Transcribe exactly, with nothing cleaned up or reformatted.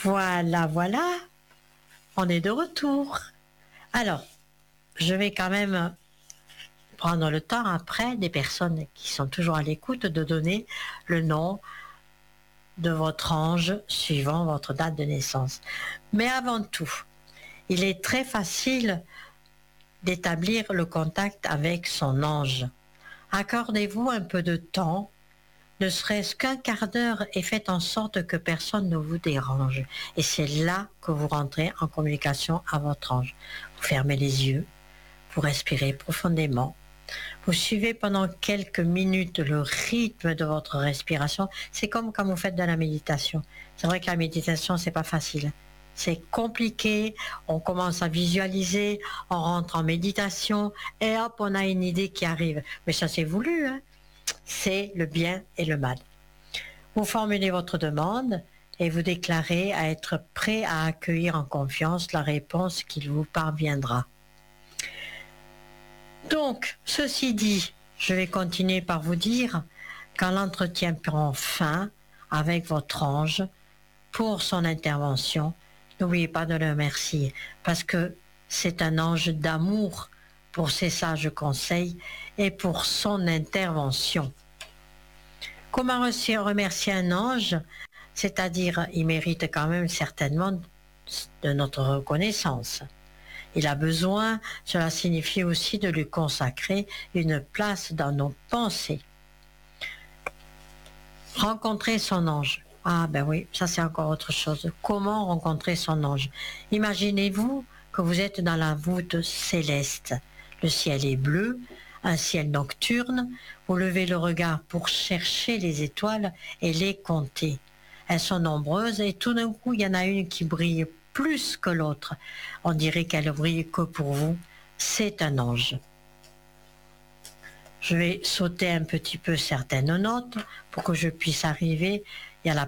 Voilà, voilà, on est de retour. Alors, je vais quand même prendre le temps après des personnes qui sont toujours à l'écoute de donner le nom de votre ange suivant votre date de naissance. Mais avant tout, il est très facile d'établir le contact avec son ange. Accordez-vous un peu de temps, ne serait-ce qu'un quart d'heure, et faites en sorte que personne ne vous dérange. Et c'est là que vous rentrez en communication à votre ange. Vous fermez les yeux, vous respirez profondément, vous suivez pendant quelques minutes le rythme de votre respiration. C'est comme quand vous faites de la méditation. C'est vrai que la méditation, c'est pas facile. C'est compliqué, on commence à visualiser, on rentre en méditation et hop, on a une idée qui arrive. Mais ça, c'est voulu, hein. C'est le bien et le mal. Vous formulez votre demande et vous déclarez à être prêt à accueillir en confiance la réponse qui vous parviendra. Donc, ceci dit, je vais continuer par vous dire, quand l'entretien prend fin avec votre ange pour son intervention, n'oubliez pas de le remercier, parce que c'est un ange d'amour pour ses sages conseils et pour son intervention. Comment remercier un ange? C'est-à-dire, il mérite quand même certainement de notre reconnaissance. Il a besoin, cela signifie aussi de lui consacrer une place dans nos pensées. Rencontrer son ange. Ah ben oui, ça c'est encore autre chose. Comment rencontrer son ange? Imaginez-vous que vous êtes dans la voûte céleste. Le ciel est bleu, un ciel nocturne. Vous levez le regard pour chercher les étoiles et les compter. Elles sont nombreuses et tout d'un coup, il y en a une qui brille plus que l'autre. On dirait qu'elle brille que pour vous. C'est un ange. Je vais sauter un petit peu certaines notes pour que je puisse arriver. Il y a la